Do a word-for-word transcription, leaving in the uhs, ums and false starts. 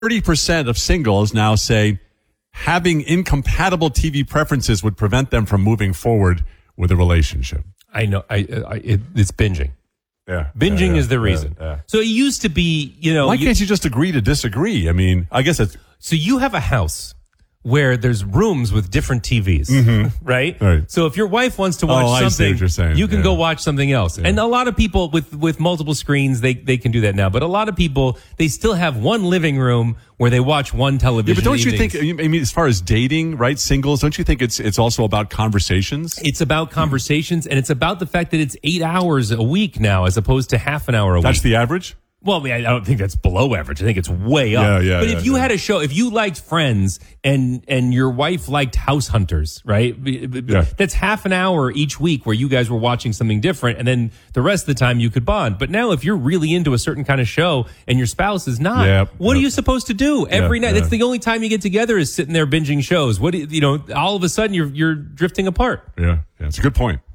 thirty percent of singles now say having incompatible T V preferences would prevent them from moving forward with a relationship. I know. I, I it, it's binging. Yeah. Binging yeah, yeah, is the reason. Yeah, yeah. So it used to be, you know. Why you, can't you just agree to disagree? I mean, I guess it's. So you have a house where there's rooms with different T Vs, Mm-hmm. right? Right. So if your wife wants to watch Oh, I see something, what you're saying. you can Yeah. go watch something else. Yeah. And a lot of people with, with multiple screens, they, they can do that now. But a lot of people, they still have one living room where they watch one Yeah, television. but don't you evenings. think? I mean, as far as dating, right? Singles, don't you think it's it's also about conversations? It's about conversations, and it's about the fact that it's eight hours a week now as opposed to half an hour a That's week. the average. Well, I mean, I don't think that's below average. I think it's way up. Yeah, yeah, but yeah, if you yeah. had a show, if you liked Friends and and your wife liked House Hunters, right? B- b- Yeah. That's half an hour each week where you guys were watching something different, and then the rest of the time you could bond. But now, if you're really into a certain kind of show and your spouse is not, Yep, what are yep. you supposed to do every Yeah, night? yeah. That's the only time you get together is sitting there binging shows. What do you, you know? All of a sudden, you're you're drifting apart. Yeah, yeah, it's a good point.